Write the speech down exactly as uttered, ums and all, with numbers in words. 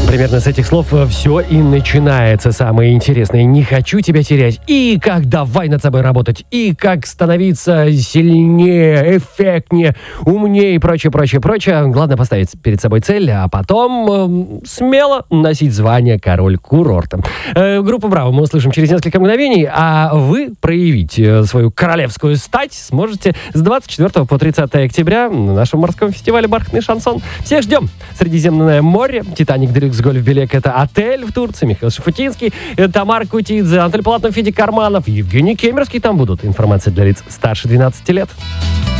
Примерно с этих слов все и начинается самое интересное. Не хочу тебя терять. И как давай над собой работать. И как становиться сильнее, эффектнее, умнее и прочее, прочее, прочее. Главное поставить перед собой цель, а потом э, смело носить звание король курорта. Э, группа «Браво» мы услышим через несколько мгновений, а вы проявить э, свою королевскую стать сможете с двадцать четвёртого по тридцатое октября на нашем морском фестивале «Бархатный шансон». Всех ждем! Средиземное море, «Титаник», «Делюкс», «Гольф», «Белек» — это отель в Турции, Михаил Шафутинский, Тамара Кутидзе, Анатолий Полатнов, Федя Карманов, Евгений Кемерский там будут. Информация для лиц старше двенадцати лет.